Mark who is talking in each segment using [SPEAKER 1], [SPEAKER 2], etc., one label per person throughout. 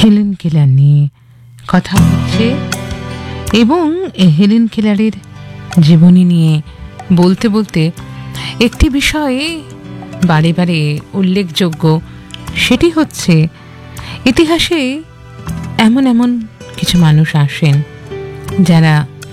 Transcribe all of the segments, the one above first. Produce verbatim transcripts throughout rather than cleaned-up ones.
[SPEAKER 1] Helen Keller নিয়ে কথা হচ্ছে এবং হেলেন কেলারের জীবনী নিয়ে বলতে বলতে একটি বিষয়ে বারে বারে উল্লেখযোগ্য, সেটি হচ্ছে ইতিহাসে এমন এমন কিছু মানুষ আসেন যারা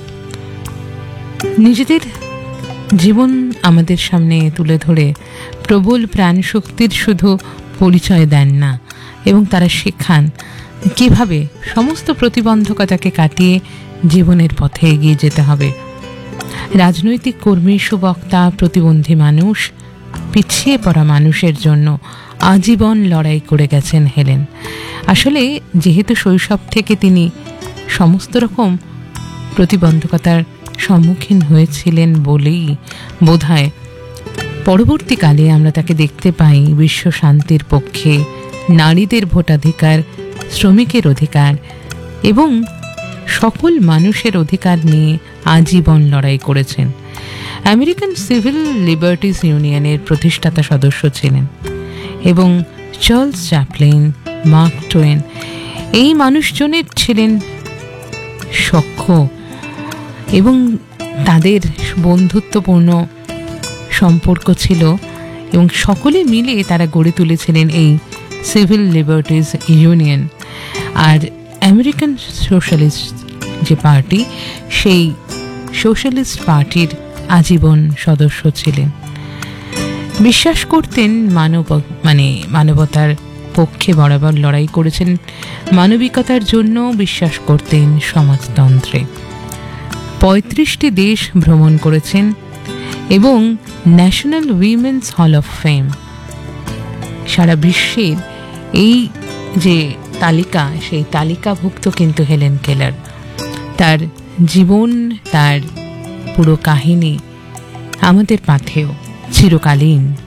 [SPEAKER 1] নিজেদের জীবন আমাদের সামনে তুলে ধরে প্রবল প্রাণশক্তির শুধু পরিচয় দেন না, এবং তারা শেখান কিভাবে সমস্ত প্রতিবন্ধকতাকে কাটিয়ে জীবনের পথে এগিয়ে যেতে হবে। রাজনৈতিক কর্মী, সুবক্তা, প্রতিবন্ধী মানুষ, পিছিয়ে পড়া মানুষের জন্য আজীবন লড়াই করে গেছেন হেলেন। আসলে যেহেতু শৈশব থেকে তিনি সমস্ত রকম প্রতিবন্ধকতার সম্মুখীন হয়েছিলেন বলেই বোধহয় পরবর্তীকালে আমরা তাকে দেখতে পাই বিশ্ব শান্তির পক্ষে, নারীদের ভোটাধিকার, শ্রমিকের অধিকার এবং সকল মানুষের অধিকার নিয়ে আজীবন লড়াই করেছেন। আমেরিকান সিভিল লিবার্টিস ইউনিয়নের প্রতিষ্ঠাতা সদস্য ছিলেন এবং চার্লস চ্যাপলিন, মার্ক টোয়েন এই মানুষজনের ছিলেন সখ্য, এবং তাদের বন্ধুত্বপূর্ণ সম্পর্ক ছিল এবং সকলে মিলে তারা গড়ে তুলেছিলেন এই সিভিল লিবার্টিস ইউনিয়ন। আর আমেরিকান সোশ্যালিস্ট যে পার্টি, সেই সোশ্যালিস্ট পার্টির আজীবন সদস্য ছিলেন। বিশ্বাস করতেন মানব মানে মানবতার পক্ষে বরাবর লড়াই করেছেন, মানবিকতার জন্য বিশ্বাস করতেন সমাজতন্ত্রে। পঁয়ত্রিশটি দেশ ভ্রমণ করেছেন এবং national women's hall of fame, সারা বিশ্বের এই যে তালিকা, সেই তালিকাভুক্ত কিন্তু হেলেন কেলার। তার জীবন, তার পুরো কাহিনী আমাদের পাথেয় চিরকালীন।